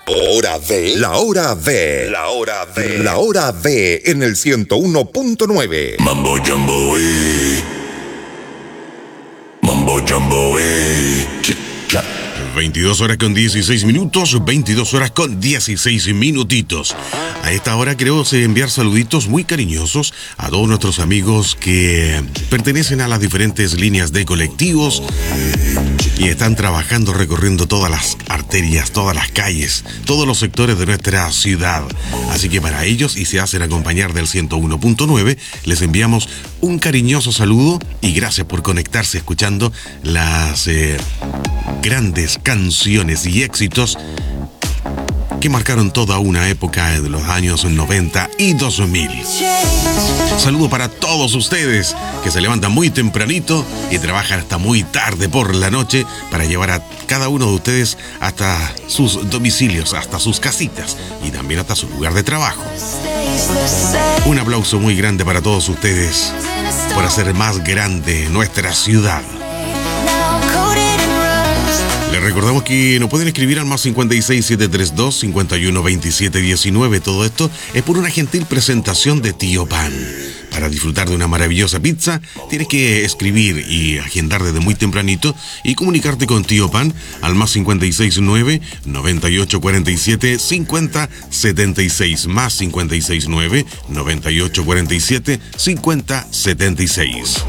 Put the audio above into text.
La hora B en el 101.9. Mambo Jumbo, Mambo Jumbo, 22 horas con 16 minutos, 22 horas con 16 minutitos. A esta hora queremos enviar saluditos muy cariñosos a todos nuestros amigos que pertenecen a las diferentes líneas de colectivos y están trabajando recorriendo todas las arterias, todas las calles, todos los sectores de nuestra ciudad. Así que para ellos, y se hacen acompañar del 101.9, les enviamos un cariñoso saludo y gracias por conectarse escuchando las grandes canciones y éxitos que marcaron toda una época de los años 90 y 2000. Saludo para todos ustedes que se levantan muy tempranito y trabajan hasta muy tarde por la noche para llevar a cada uno de ustedes hasta sus domicilios, hasta sus casitas y también hasta su lugar de trabajo. Un aplauso muy grande para todos ustedes por hacer más grande nuestra ciudad. Les recordamos que nos pueden escribir al más 56 732 51 27 19. Todo esto es por una gentil presentación de Tío Pan. Para disfrutar de una maravillosa pizza, tienes que escribir y agendar desde muy tempranito y comunicarte con Tío Pan al más 569 98 47 50 76, más 569 98 47 50 76.